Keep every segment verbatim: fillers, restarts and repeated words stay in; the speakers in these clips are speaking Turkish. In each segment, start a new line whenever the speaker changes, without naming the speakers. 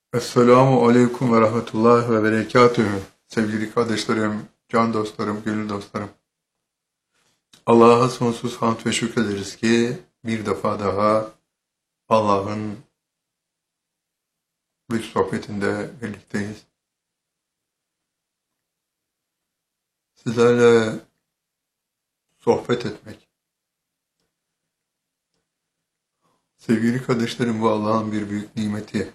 Esselamu Aleyküm ve Rahmetullah ve Berekatühü. Sevgili kardeşlerim, can dostlarım, gönül dostlarım. Allah'a sonsuz hamd ve şükrederiz ki bir defa daha Allah'ın bir sohbetinde birlikteyiz. Sizlerle sohbet etmek. Sevgili kardeşlerim, bu Allah'ın bir büyük nimeti.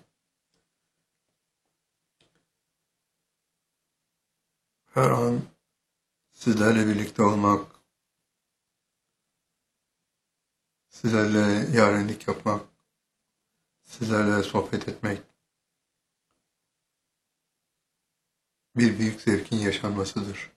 Her an sizlerle birlikte olmak, sizlerle yarenlik yapmak, sizlerle sohbet etmek bir büyük zevkin yaşanmasıdır.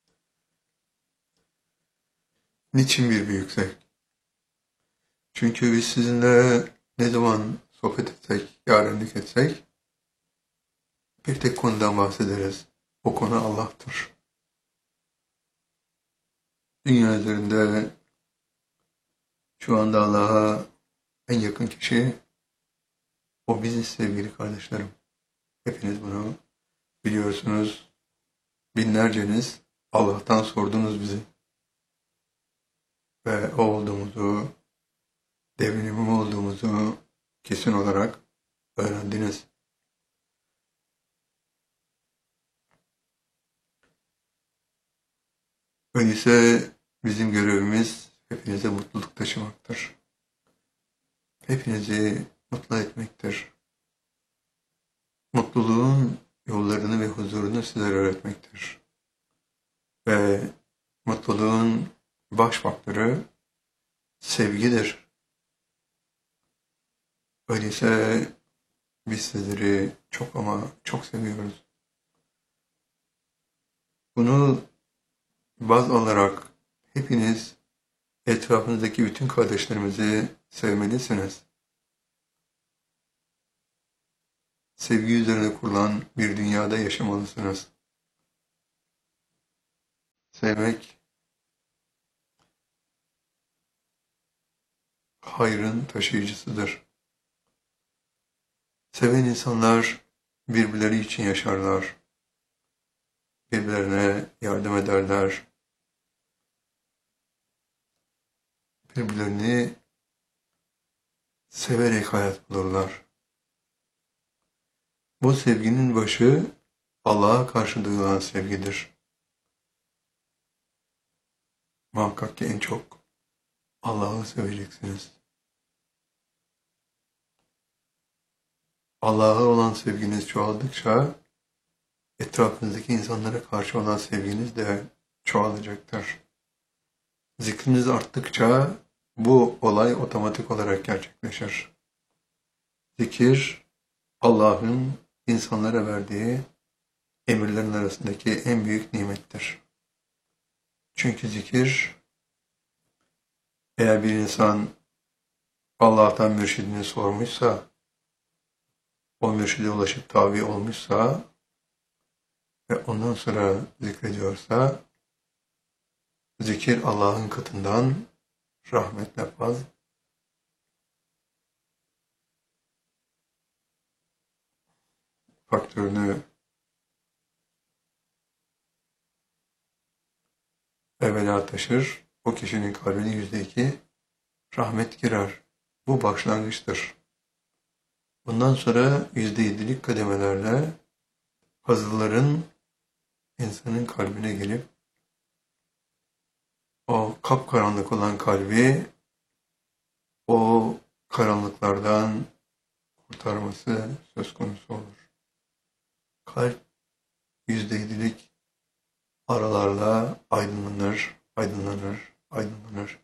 Niçin bir büyük zevk? Çünkü biz sizinle ne zaman sohbet etsek, yarenlik etsek bir tek konudan bahsederiz. O konu Allah'tır. Dünya üzerinde şu anda Allah'a en yakın kişi o biziz sevgili kardeşlerim. Hepiniz bunu biliyorsunuz. Binlerceniz Allah'tan sordunuz bizi. Ve o olduğumuzu, devrinim olduğumuzu kesin olarak öğrendiniz. Öyleyse bizim görevimiz hepinize mutluluk taşımaktır. Hepinizi mutlu etmektir. Mutluluğun yollarını ve huzurunu sizlere öğretmektir. Ve mutluluğun baş faktörü sevgidir. Öyleyse biz sizleri çok ama çok seviyoruz. Bunu baz alarak hepiniz etrafınızdaki bütün kardeşlerimizi sevmelisiniz. Sevgi üzerine kurulan bir dünyada yaşamalısınız. Sevmek, hayrın taşıyıcısıdır. Seven insanlar birbirleri için yaşarlar. Birbirlerine yardım ederler. Birbirlerini severek hayat bulurlar. Bu sevginin başı Allah'a karşı duyulan sevgidir. Muhakkak ki en çok Allah'ı seveceksiniz. Allah'a olan sevginiz çoğaldıkça etrafınızdaki insanlara karşı olan sevginiz de çoğalacaktır. Zikriniz arttıkça bu olay otomatik olarak gerçekleşir. Zikir, Allah'ın insanlara verdiği emirlerin arasındaki en büyük nimettir. Çünkü zikir, eğer bir insan Allah'tan mürşidini sormuşsa, o mürşide ulaşıp tabi olmuşsa ve ondan sonra zikrediyorsa, zikir Allah'ın katından rahmetle faz faktörünü evvela taşır, o kişinin kalbine yüzde iki rahmet girer. Bu başlangıçtır. Bundan sonra yüzde yedilik kademelerle fazılların insanın kalbine gelip o kapkaranlık olan kalbi o karanlıklardan kurtarması söz konusu olur. Kalp yüzde yedilik aralarla aydınlanır, aydınlanır, aydınlanır.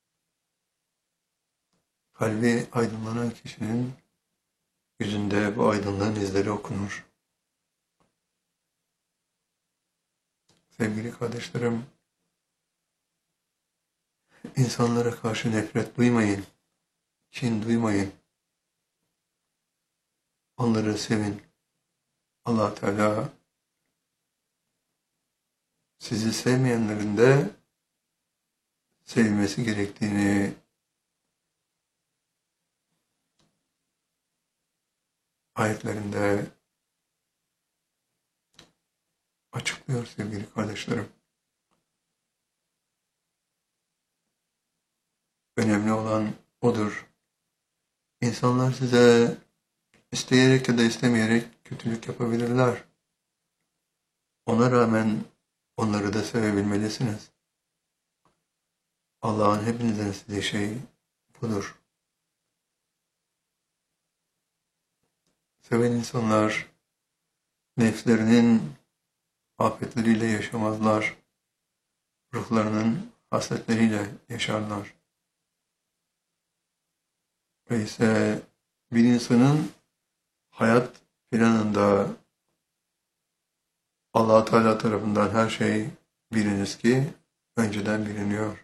Kalbi aydınlanan kişinin yüzünde bu aydınlığın izleri okunur. Sevgili kardeşlerim, insanlara karşı nefret duymayın, kin duymayın. Onları sevin. Allah Teala sizi sevmeyenlerin de sevilmesi gerektiğini ayetlerinde açıklıyor sevgili kardeşlerim. Önemli olan odur. İnsanlar size isteyerek ya da istemeyerek kötülük yapabilirler. Ona rağmen onları da sevebilmelisiniz. Allah'ın hepinizden istediği şey budur. Seven insanlar nefslerinin afetleriyle yaşamazlar. Ruhlarının hasretleriyle yaşarlar. Ve ise bir insanın hayat planında Allah Teala tarafından her şey biliniz ki önceden biliniyor.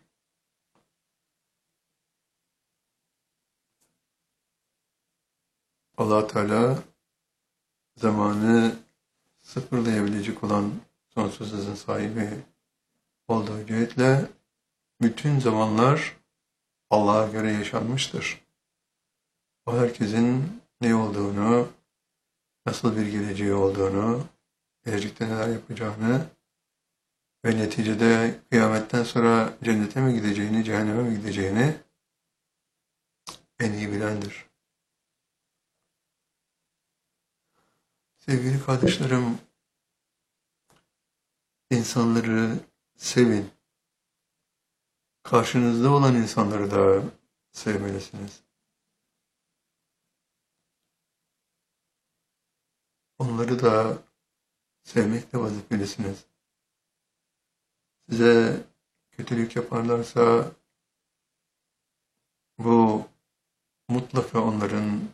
Allah Teala zamanı sıfırlayabilecek olan sonsuz hızın sahibi olduğu cihetle bütün zamanlar Allah'a göre yaşanmıştır. O herkesin ne olduğunu, nasıl bir geleceği olduğunu, gelecekte neler yapacağını ve neticede kıyametten sonra cennete mi gideceğini, cehenneme mi gideceğini en iyi bilendir. Sevgili kardeşlerim, insanları sevin. Karşınızda olan insanları da sevmelisiniz. Onları da sevmekle vazifelisiniz. Size kötülük yaparlarsa bu mutlaka onların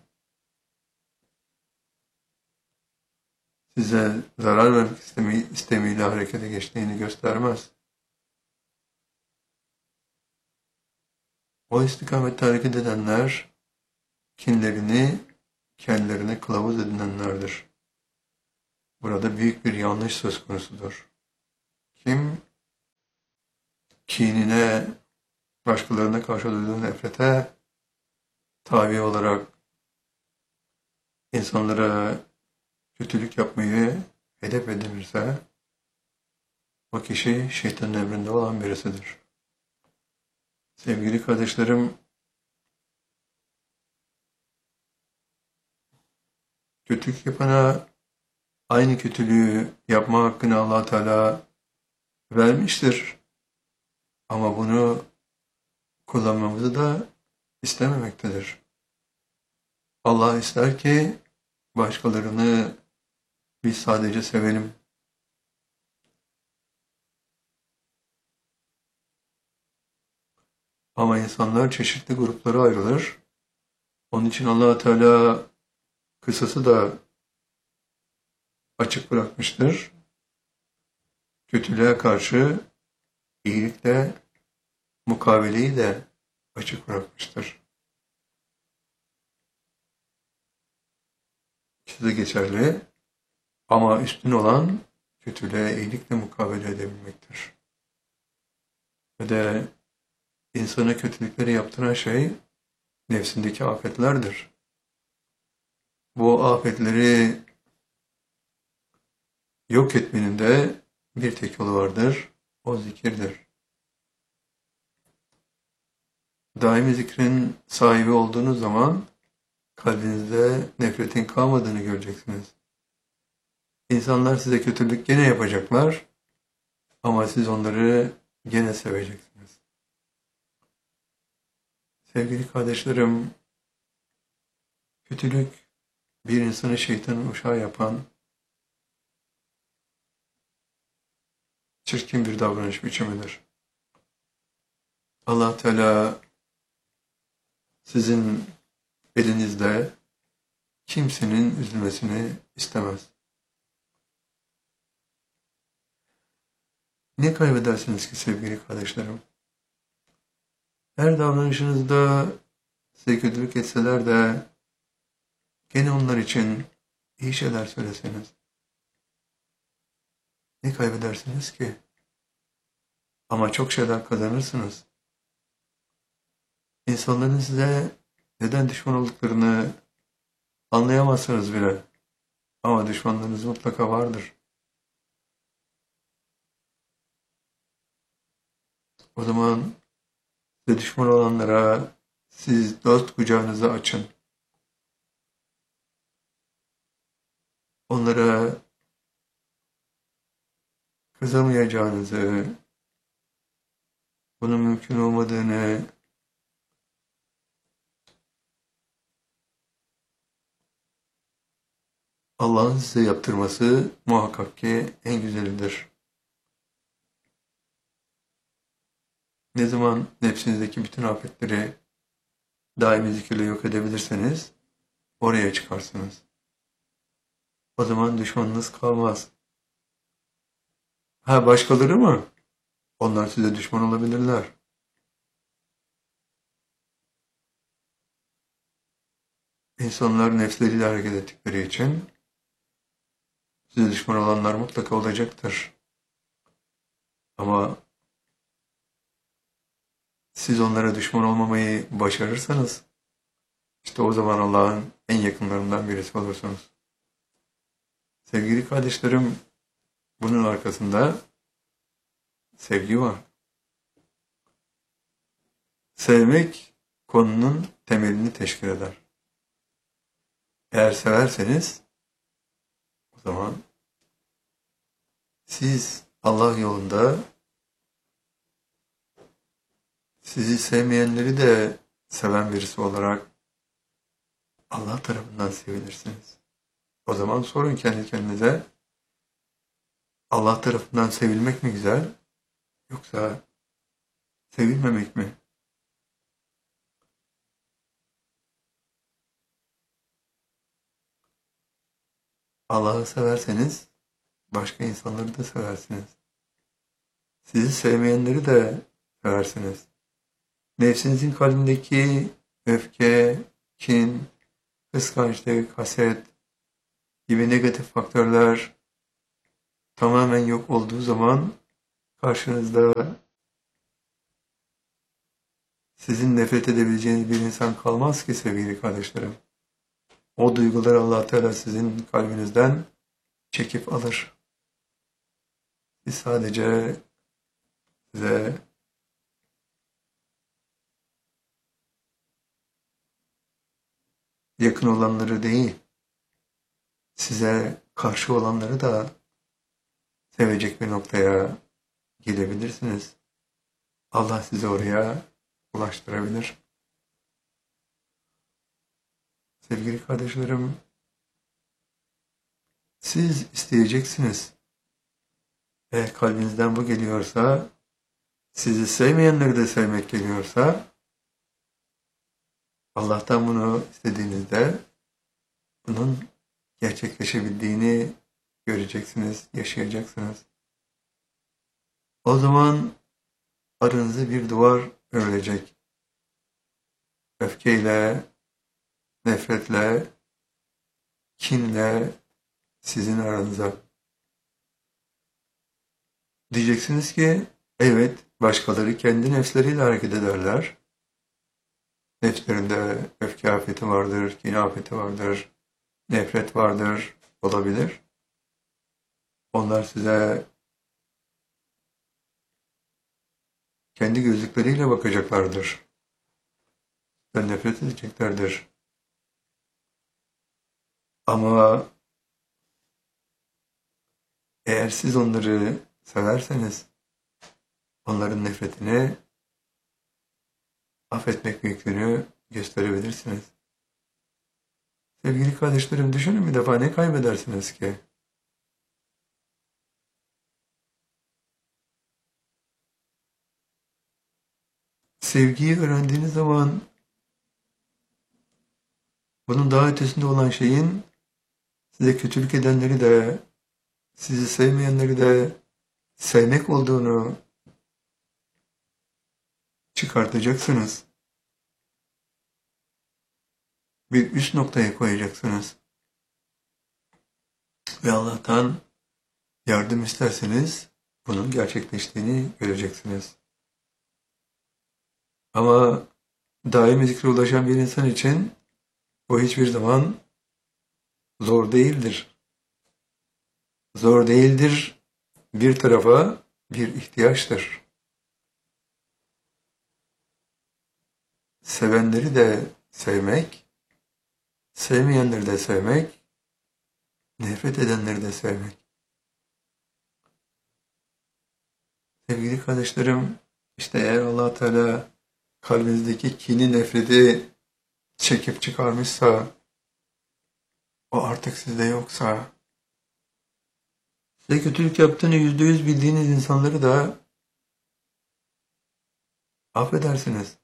size zarar vermek istemi, istemiyle harekete geçtiğini göstermez. O istikamette hareket edenler kinlerini kendilerine kılavuz edinenlerdir. Burada büyük bir yanlış söz konusudur. Kim kinine, başkalarına karşı duyduğu nefrete tabi olarak insanlara kötülük yapmayı hedef edinirse o kişi şeytanın emrinde olan birisidir. Sevgili kardeşlerim, kötülük yapana aynı kötülüğü yapma hakkını Allah Teala vermiştir. Ama bunu kullanmamızı da istememektedir. Allah ister ki başkalarını biz sadece sevelim. Ama insanlar çeşitli gruplara ayrılır. Onun için Allah Teala kısası da açık bırakmıştır. Kötülüğe karşı iyilikle mukaveleyi de açık bırakmıştır. İkisi de geçerli ama üstün olan kötülüğe iyilikle mukabele edebilmektir. Ve de insana kötülükleri yaptıran şey nefsindeki afetlerdir. Bu afetleri yok etmenin de bir tek yolu vardır. O zikirdir. Daimi zikrin sahibi olduğunuz zaman kalbinizde nefretin kalmadığını göreceksiniz. İnsanlar size kötülük gene yapacaklar ama siz onları gene seveceksiniz. Sevgili kardeşlerim, kötülük bir insanı şeytanın uşağı yapan çirkin bir davranış biçimidir. Allah Teala sizin elinizde kimsenin üzülmesini istemez. Ne kaybedersiniz ki sevgili kardeşlerim? Her davranışınızda size kötülük etseler de gene onlar için iyi şeyler söyleseniz. Ne kaybedersiniz ki? Ama çok şeyler kazanırsınız. İnsanların size neden düşman olduklarını anlayamazsınız bile. Ama düşmanlarınız mutlaka vardır. O zaman size düşman olanlara siz dost kucağınızı açın. Onlara kızamayacağınızı, bunun mümkün olmadığını, Allah'ın size yaptırması muhakkak ki en güzelidir. Ne zaman nefsinizdeki bütün afetleri daimi zikirle yok edebilirseniz oraya çıkarsınız. O zaman düşmanınız kalmaz. Ha, başkaları mı? Onlar size düşman olabilirler. İnsanlar nefsleriyle hareket ettikleri için size düşman olanlar mutlaka olacaktır. Ama siz onlara düşman olmamayı başarırsanız işte o zaman Allah'ın en yakınlarından birisi olursunuz. Sevgili kardeşlerim, bunun arkasında sevgi var. Sevmek konunun temelini teşkil eder. Eğer severseniz o zaman siz Allah yolunda sizi sevmeyenleri de seven birisi olarak Allah tarafından sevilirsiniz. O zaman sorun kendi kendinize, Allah tarafından sevilmek mi güzel, yoksa sevilmemek mi? Allah'ı severseniz başka insanları da seversiniz. Sizi sevmeyenleri de seversiniz. Nefsinizin kalbindeki öfke, kin, kıskançlık, haset gibi negatif faktörler tamamen yok olduğu zaman karşınızda sizin nefret edebileceğiniz bir insan kalmaz ki sevgili kardeşlerim. O duyguları Allah Teala sizin kalbinizden çekip alır. Siz sadece size yakın olanları değil, size karşı olanları da sevecek bir noktaya gelebilirsiniz. Allah sizi oraya ulaştırabilir. Sevgili kardeşlerim, siz isteyeceksiniz. Eğer kalbinizden bu geliyorsa, sizi sevmeyenleri de sevmek geliyorsa, Allah'tan bunu istediğinizde bunun gerçekleşebildiğini göreceksiniz, yaşayacaksınız. O zaman aranızda bir duvar örülecek. Öfkeyle, nefretle, kinle sizin aranıza. Diyeceksiniz ki, evet, başkaları kendi nefsleriyle hareket ederler. Nefslerinde öfke afeti vardır, kin afeti vardır, nefret vardır, olabilir. Onlar size kendi gözlükleriyle bakacaklardır. Ve nefret edeceklerdir. Ama eğer siz onları severseniz, onların nefretini affetmek büyüklüğünü gösterebilirsiniz. Sevgili kardeşlerim, düşünün bir defa, ne kaybedersiniz ki? Sevgiyi öğrendiğiniz zaman bunun daha ötesinde olan şeyin size kötülük edenleri de, sizi sevmeyenleri de sevmek olduğunu çıkartacaksınız. Bir üst noktaya koyacaksınız. Ve Allah'tan yardım isterseniz bunun gerçekleştiğini göreceksiniz. Ama daimi zikre ulaşan bir insan için bu hiçbir zaman Zor değildir. Zor değildir. Bir tarafa bir ihtiyaçtır. Sevenleri de sevmek, sevmeyenleri de sevmek, nefret edenleri de sevmek. Sevgili kardeşlerim, işte eğer Allah Teala kalbinizdeki kini, nefreti çekip çıkarmışsa, o artık sizde yoksa, size kötülük yaptığını yüzde yüz bildiğiniz insanları da affedersiniz.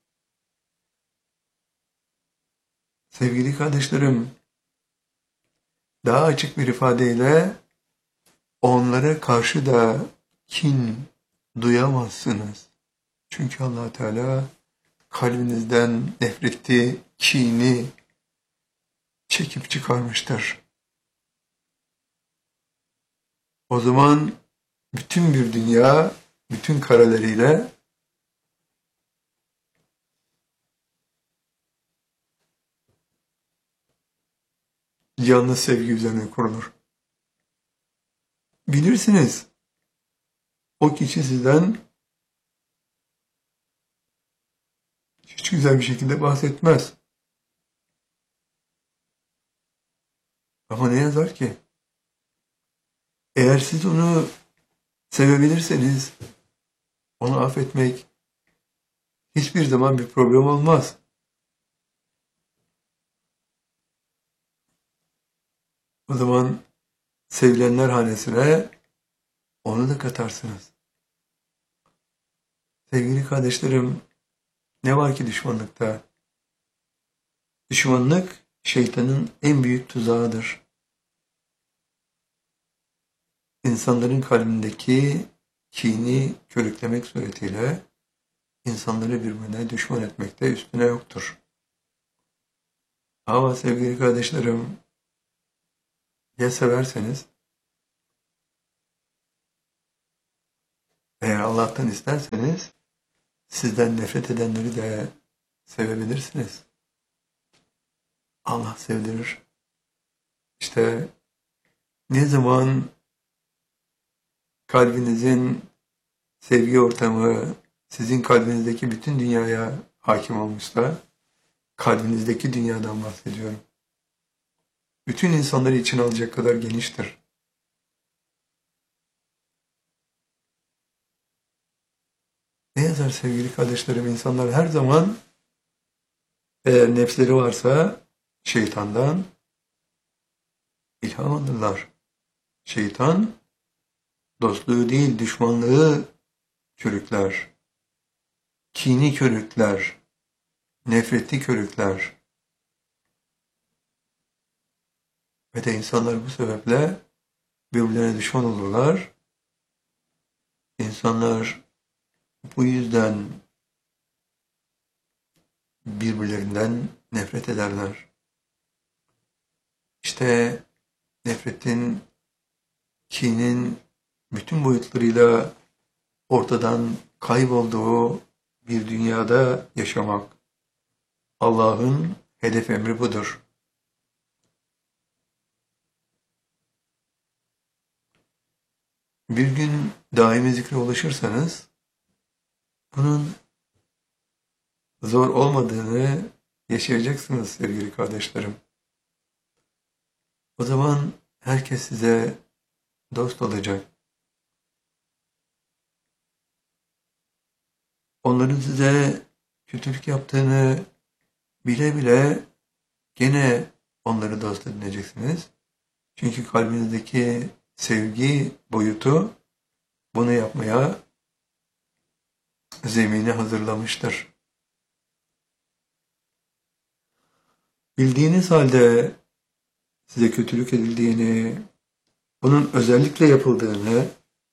Sevgili kardeşlerim, daha açık bir ifadeyle onlara karşı da kin duyamazsınız. Çünkü Allah Teala kalbinizden nefreti, kini çekip çıkarmıştır. O zaman bütün bir dünya, bütün kareleriyle yalnız sevgi üzerine kurulur. Bilirsiniz, o kişi sizden hiç güzel bir şekilde bahsetmez. Ama ne yazar ki? Eğer siz onu sevebilirseniz, onu affetmek hiçbir zaman bir problem olmaz. O zaman sevilenler hanesine onu da katarsınız. Sevgili kardeşlerim, ne var ki düşmanlıkta? Düşmanlık şeytanın en büyük tuzağıdır. İnsanların kalbindeki kini körüklemek suretiyle insanları birbirine düşman etmekte üstüne yoktur. Ama sevgili kardeşlerim, ya severseniz, eğer Allah'tan isterseniz, sizden nefret edenleri de sevebilirsiniz. Allah sevdirir. İşte ne zaman kalbinizin sevgi ortamı sizin kalbinizdeki bütün dünyaya hakim olmuşsa, kalbinizdeki dünyadan bahsediyorum. Bütün insanları içine alacak kadar geniştir. Ne yazar sevgili kardeşlerim? İnsanlar her zaman, eğer nefsleri varsa şeytandan ilham alırlar. Şeytan dostluğu değil düşmanlığı körükler. Kini körükler. Nefreti körükler. Ve de insanlar bu sebeple birbirlerine düşman olurlar. İnsanlar bu yüzden birbirlerinden nefret ederler. İşte nefretin, kinin bütün boyutlarıyla ortadan kaybolduğu bir dünyada yaşamak. Allah'ın hedef emri budur. Bir gün daimi zikre ulaşırsanız, bunun zor olmadığını yaşayacaksınız sevgili kardeşlerim. O zaman herkes size dost olacak. Onların size kötülük yaptığını bile bile gene onları dost edineceksiniz. Çünkü kalbinizdeki sevgi boyutu bunu yapmaya zemini hazırlamıştır. Bildiğiniz halde size kötülük edildiğini, bunun özellikle yapıldığını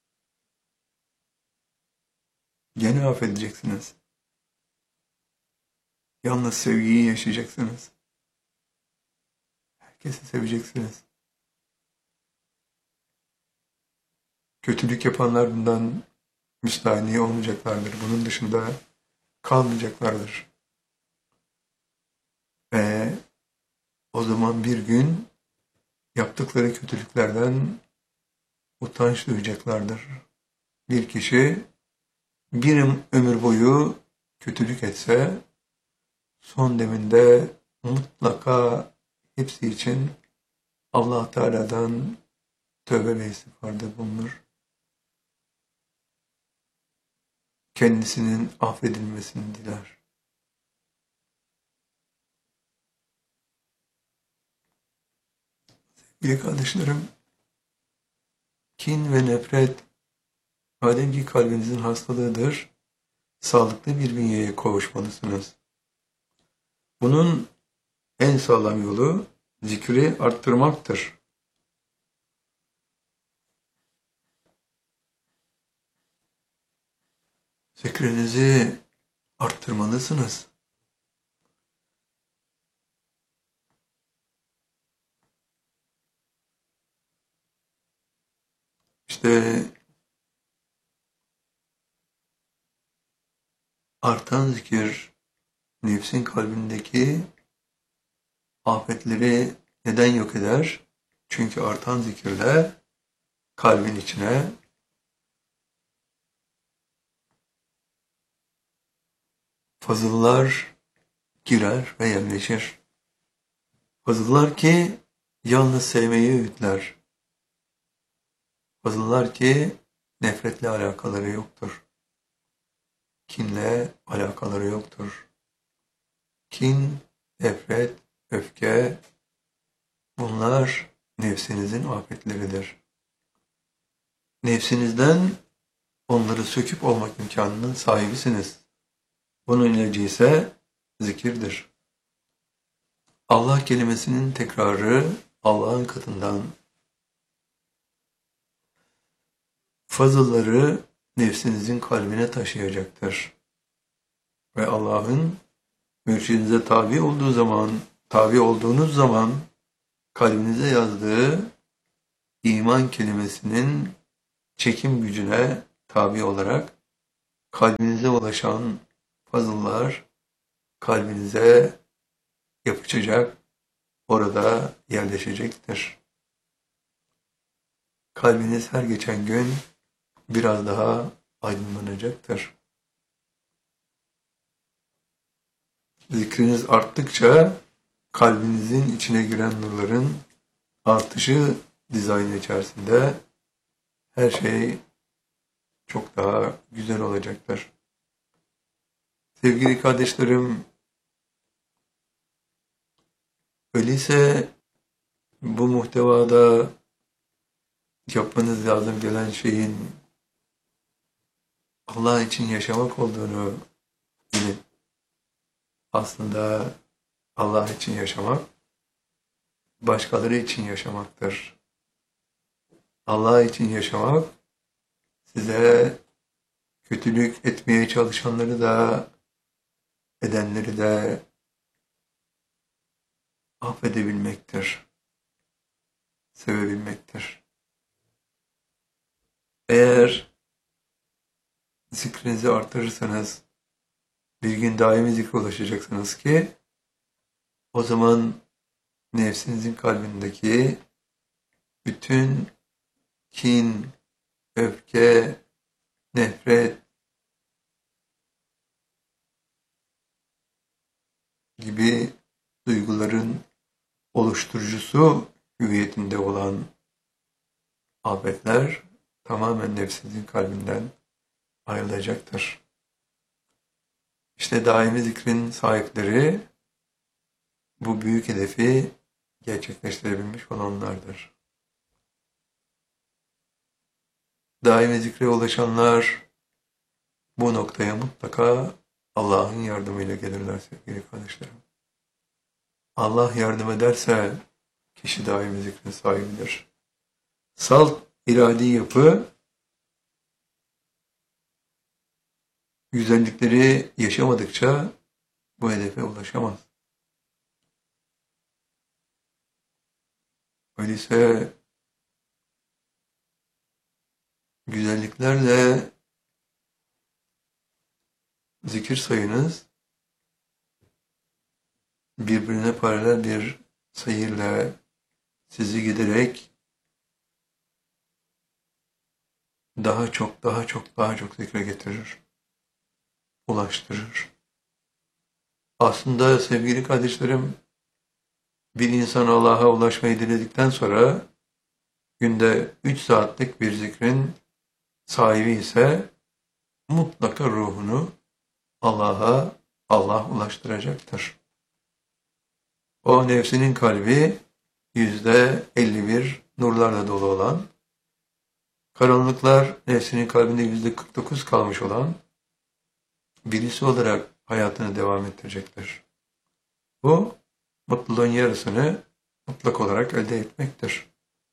gene affedeceksiniz. Yalnız sevgiyi yaşayacaksınız. Herkesi seveceksiniz. Kötülük yapanlar bundan müstahni olmayacaklardır. Bunun dışında kalmayacaklardır. Ve o zaman bir gün yaptıkları kötülüklerden utanç duyacaklardır. Bir kişi bir ömür boyu kötülük etse, son deminde mutlaka hepsi için Allah Teala'dan tövbe ve istiğfarda bulunur. Kendisinin affedilmesini diler. Sevgili kardeşlerim, kin ve nefret madem ki kalbinizin hastalığıdır, sağlıklı bir bünyeye kavuşmalısınız. Bunun en sağlam yolu zikri arttırmaktır. Zikrinizi arttırmalısınız. İşte artan zikir nefsin kalbindeki afetleri neden yok eder? Çünkü artan zikirle kalbin içine fazıllar girer ve yerleşir. Fazıllar ki yalnız sevmeyi öğütler. Fazıllar ki nefretle alakaları yoktur. Kinle alakaları yoktur. Kin, nefret, öfke, bunlar nefsinizin afetleridir. Nefsinizden onları söküp olmak imkanının sahibisiniz. Bunun ilacı ise zikirdir. Allah kelimesinin tekrarı Allah'ın katından fazılları nefsinizin kalbine taşıyacaktır. Ve Allah'ın mürşidinize tabi olduğu zaman, tabi olduğunuz zaman kalbinize yazdığı iman kelimesinin çekim gücüne tabi olarak kalbinize ulaşan fazıllar kalbinize yapışacak, orada yerleşecektir. Kalbiniz her geçen gün biraz daha aydınlanacaktır. Zikriniz arttıkça kalbinizin içine giren nurların artışı dizayn içerisinde her şey çok daha güzel olacaktır. Sevgili kardeşlerim, öyleyse bu muhtevada yapmanız lazım gelen şeyin Allah için yaşamak olduğunu bilin. Aslında Allah için yaşamak, başkaları için yaşamaktır. Allah için yaşamak, size kötülük etmeye çalışanları da, edenleri de affedebilmektir, sevebilmektir. Eğer zikrinizi artırırsanız, bir gün daimi zikre ulaşacaksınız ki, o zaman nefsinizin kalbindeki bütün kin, öfke, nefret gibi duyguların oluşturucusu hüviyetinde olan afetler tamamen nefsinizin kalbinden ayrılacaktır. İşte daimi zikrin sahipleri bu büyük hedefi gerçekleştirebilmiş olanlardır. Daimi zikre ulaşanlar bu noktaya mutlaka Allah'ın yardımıyla gelirler sevgili kardeşlerim. Allah yardım ederse kişi daimi zikrin sahibidir. Salt iradi yapı güzellikleri yaşamadıkça bu hedefe ulaşamaz. Öyleyse güzelliklerle zikir sayınız birbirine paralel bir sayıyla sizi giderek daha çok, daha çok, daha çok zikre getirir, ulaştırır. Aslında sevgili kardeşlerim, bir insan Allah'a ulaşmayı diledikten sonra günde üç saatlik bir zikrin sahibi ise mutlaka ruhunu Allah'a Allah ulaştıracaktır. O nefsinin kalbi yüzde elli bir nurlarla dolu olan, karanlıklar nefsinin kalbinde yüzde kırk dokuz kalmış olan birisi olarak hayatını devam ettirecektir. Bu mutluluğun yarısını mutlak olarak elde etmektir.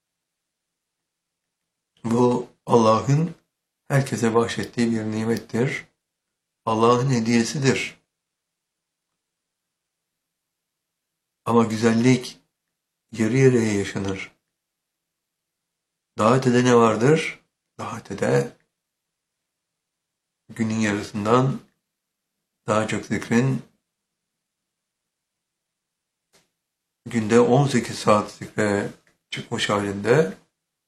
Bu Allah'ın herkese bahşettiği bir nimettir. Allah'ın hediyesidir. Ama güzellik yarı yarıya yaşanır. Daha ötede ne vardır? Daha ötede günün yarısından daha çok zikrin, günde on sekiz saat zikre çıkmış halinde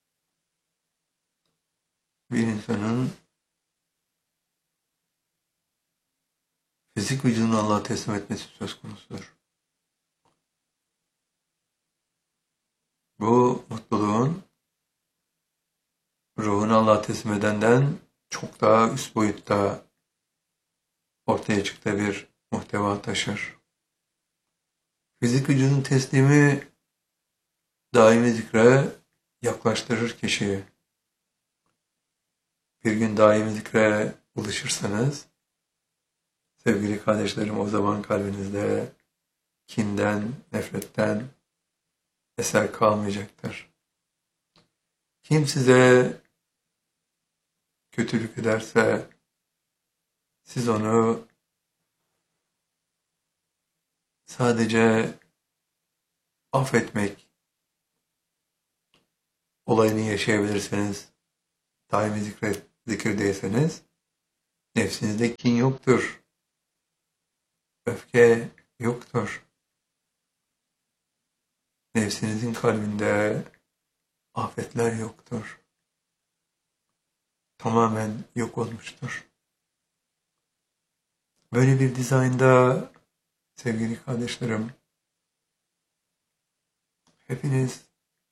bir insanın fizik vücudunu Allah'a teslim etmesi söz konusudur. Bu mutluluğun ruhunu Allah'a teslim edenden çok daha üst boyutta ortaya çıktığı bir muhteva taşır. Fizik vücudun teslimi daimi zikre yaklaştırır kişiyi. Bir gün daimi zikre ulaşırsanız, sevgili kardeşlerim, o zaman kalbinizde kinden, nefretten eser kalmayacaktır. Kim size kötülük ederse, siz onu sadece affetmek olayını yaşayabilirsiniz. Daimi zikre, zikirdeyseniz, nefsinizde kin yoktur. Öfke yoktur. Nefsinizin kalbinde afetler yoktur. Tamamen yok olmuştur. Böyle bir dizaynda sevgili kardeşlerim, hepiniz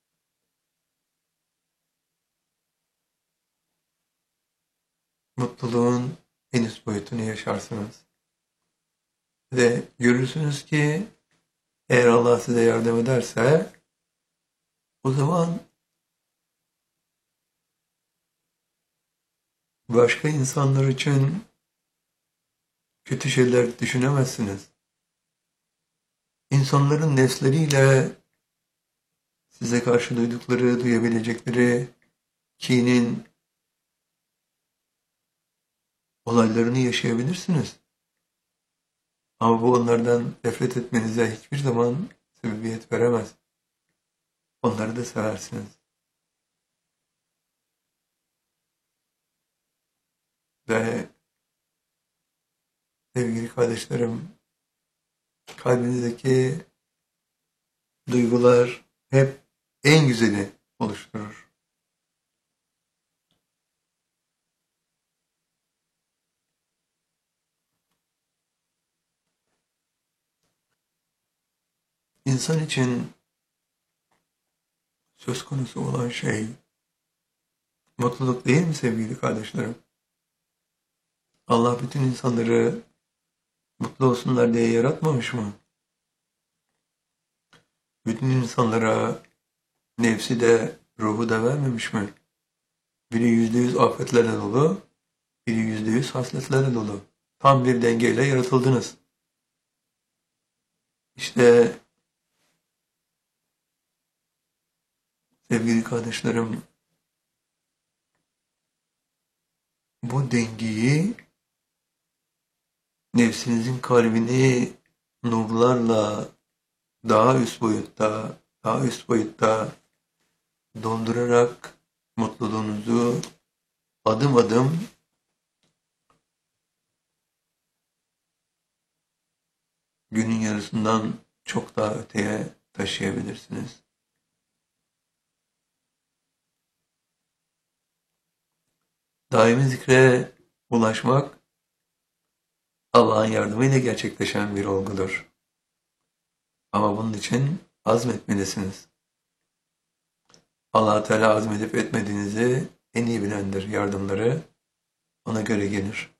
mutluluğun en üst boyutunu yaşarsınız. Ve görürsünüz ki eğer Allah size yardım ederse, o zaman başka insanlar için kötü şeyler düşünemezsiniz. İnsanların nefsleriyle size karşı duydukları, duyabilecekleri kinin olaylarını yaşayabilirsiniz. Ama bu onlardan nefret etmenize hiçbir zaman sebebiyet veremez. Onları da seversiniz. Ve sevgili kardeşlerim, kalbinizdeki duygular hep en güzeli oluşturur. İnsan için söz konusu olan şey mutluluk değil mi sevgili kardeşlerim? Allah bütün insanları mutlu olsunlar diye yaratmamış mı? Bütün insanlara nefsi de ruhu da vermemiş mi? Biri yüzde yüz afetlerle dolu, biri yüzde yüz hasletlerle dolu. Tam bir dengeyle yaratıldınız. İşte sevgili kardeşlerim, bu dengeyi, nefsinizin kalbini nurlarla daha üst boyutta, daha üst boyutta doldurarak mutluluğunuzu adım adım günün yarısından çok daha öteye taşıyabilirsiniz. Daimi zikre ulaşmak Allah'ın yardımıyla gerçekleşen bir olgudur. Ama bunun için azmetmelisiniz. Allah Teala azmedip etmediğinizi en iyi bilendir. Yardımları ona göre gelir.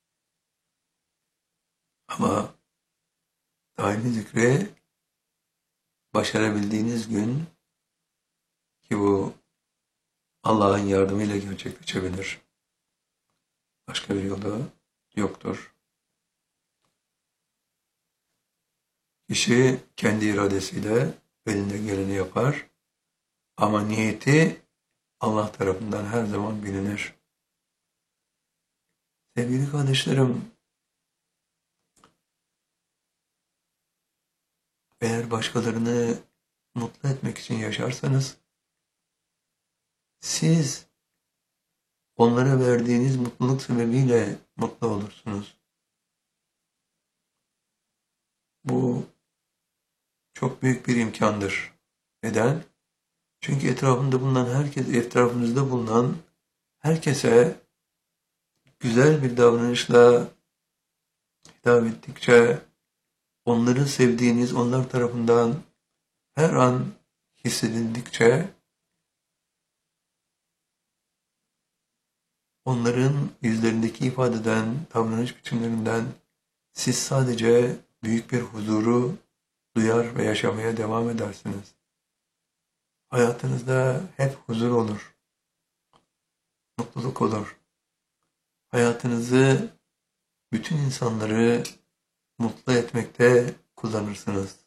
Ama daimi zikre başarabildiğiniz gün, ki bu Allah'ın yardımıyla gerçekleşebilir. Başka bir yolu yoktur. Kişi kendi iradesiyle elinden geleni yapar. Ama niyeti Allah tarafından her zaman bilinir. Sevgili kardeşlerim, eğer başkalarını mutlu etmek için yaşarsanız, siz onlara verdiğiniz mutluluk sebebiyle mutlu olursunuz. Bu çok büyük bir imkandır. Neden? Çünkü etrafında bulunan herkes, etrafınızda bulunan herkese güzel bir davranışla hitap ettikçe, onları sevdiğiniz, onlar tarafından her an hissedildikçe, onların yüzlerindeki ifadeden, davranış biçimlerinden siz sadece büyük bir huzuru duyar ve yaşamaya devam edersiniz. Hayatınızda hep huzur olur, mutluluk olur. Hayatınızı, bütün insanları mutlu etmekte kullanırsınız.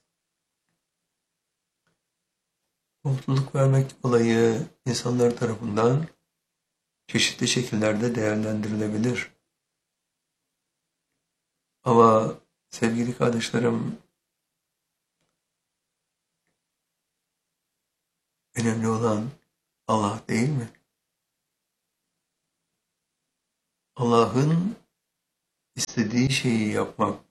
Mutluluk vermek olayı insanlar tarafından çeşitli şekillerde değerlendirilebilir. Ama sevgili kardeşlerim, önemli olan Allah değil mi? Allah'ın istediği şeyi yapmak.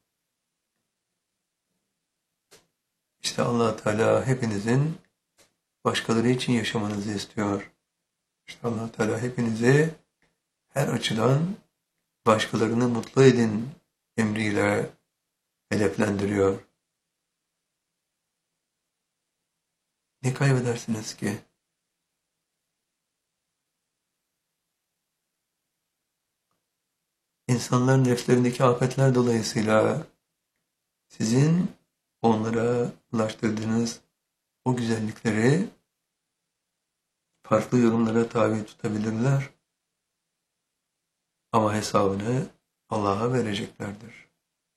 İşte Allah Teala hepinizin başkaları için yaşamanızı istiyor. İşte Allah Teala hepinizi her açıdan başkalarını mutlu edin emriyle hedeflendiriyor. Ne kaybedersiniz ki? İnsanların nefslerindeki afetler dolayısıyla sizin onlara ulaştırdığınız o güzellikleri farklı yorumlara tabi tutabilirler. Ama hesabını Allah'a vereceklerdir.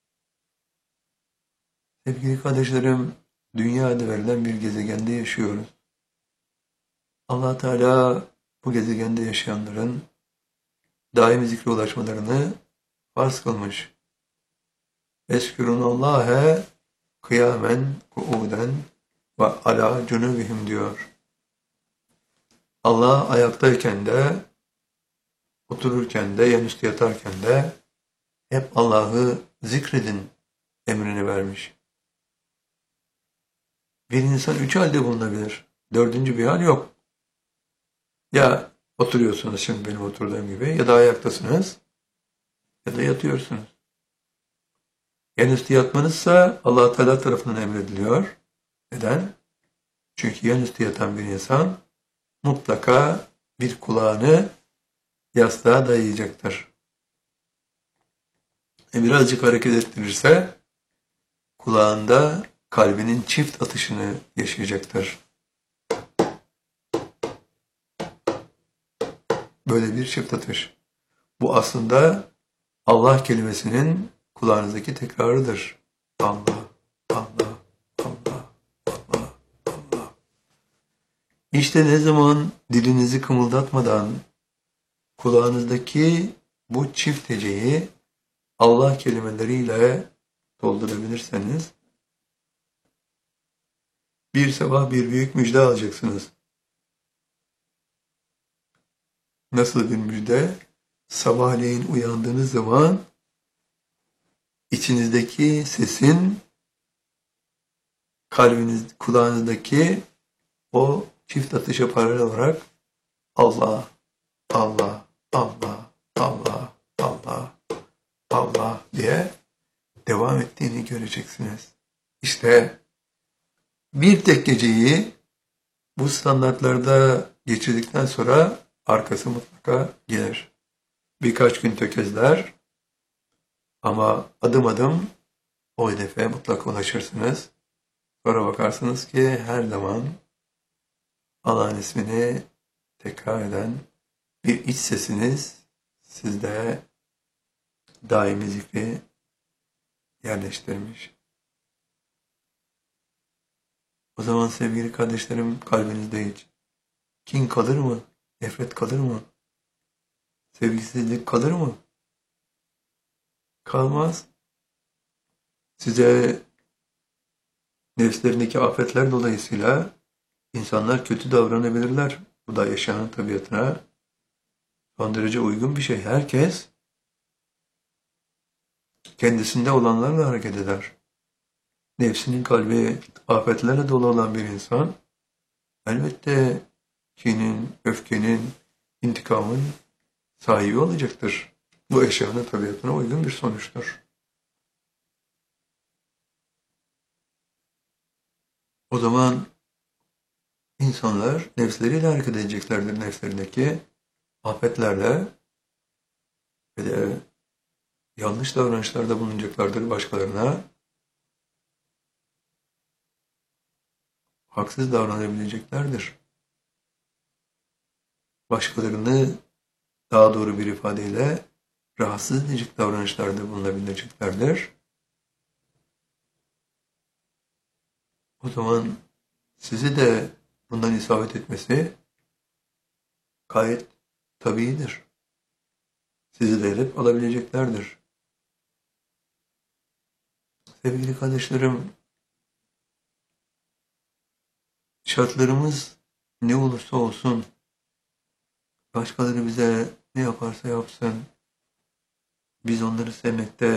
Sevgili kardeşlerim, dünyada verilen bir gezegende yaşıyoruz. Allah Teala bu gezegende yaşayanların daimi zikre ulaşmalarını farz kılmış. Eskürunallâhe kıyamen kuuden ve ala cunubihim diyor. Allah ayaktayken de, otururken de, yanüstü yatarken de hep Allah'ı zikredin emrini vermiş. Bir insan üç halde bulunabilir. Dördüncü bir hal yok. Ya oturuyorsunuz şimdi benim oturduğum gibi, ya da ayaktasınız, ya da yatıyorsunuz. Yanüstü yatmanızsa Allah Teala tarafından emrediliyor. Neden? Çünkü yanüstü yatan bir insan mutlaka bir kulağını yastığa dayayacaktır. E birazcık hareket ettirirse kulağında kalbinin çift atışını yaşayacaktır. Böyle bir çift atış. Bu aslında Allah kelimesinin kulağınızdaki tekrarıdır. Allah, Allah, Allah, Allah, Allah. İşte ne zaman dilinizi kımıldatmadan kulağınızdaki bu çift heceyi Allah kelimeleriyle doldurabilirseniz, bir sabah bir büyük müjde alacaksınız. Nasıl bir müjde? Sabahleyin uyandığınız zaman içinizdeki sesin kalbiniz, kulağınızdaki o çift atışa paralel olarak Allah, Allah, Allah, Allah, Allah, Allah diye devam ettiğini göreceksiniz. İşte bir tek geceyi bu standartlarda geçirdikten sonra arkası mutlaka gelir. Birkaç gün tökezler ama adım adım o hedefe mutlaka ulaşırsınız. Sonra bakarsınız ki her zaman Allah'ın ismini tekrar eden bir iç sesiniz sizde daimi zikri yerleştirmiş. O zaman sevgili kardeşlerim, kalbinizde hiç kin kalır mı? Nefret kalır mı? Sevgisizlik kalır mı? Kalmaz. Size nefslerindeki afetler dolayısıyla insanlar kötü davranabilirler. Bu da yaşayanın tabiatına son derece uygun bir şey. Herkes kendisinde olanlarla hareket eder. Nefsinin kalbi afetlerle dolu olan bir insan elbette kinin, öfkenin, intikamın sahibi olacaktır. Bu eşyanın tabiatına uygun bir sonuçtur. O zaman insanlar nefsleriyle hareket edeceklerdir, nefslerindeki afetlerle ve de yanlış davranışlarda bulunacaklardır başkalarına. Haksız davranabileceklerdir. Başkalarını daha doğru bir ifadeyle rahatsız edecek davranışlarda bulunabileceklerdir. O zaman sizi de bundan isabet etmesi gayet tabiidir. Sizi de hedef alabileceklerdir. Sevgili kardeşlerim, şartlarımız ne olursa olsun, başkaları bize ne yaparsa yapsın, biz onları sevmekte